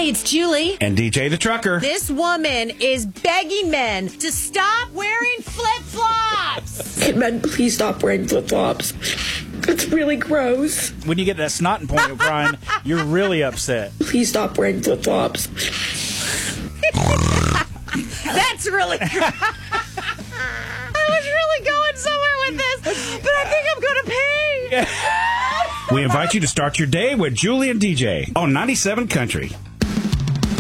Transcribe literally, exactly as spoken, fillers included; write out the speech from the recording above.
Hey, it's Julie. And D J the Trucker. This woman is begging men to stop wearing flip-flops. Can men please stop wearing flip-flops? It's really gross. When you get that snot point of crying, you're really upset. Please stop wearing flip-flops. That's really gross. I was really going somewhere with this, but I think I'm going to pee. We invite you to start your day with Julie and D J on ninety-seven Country.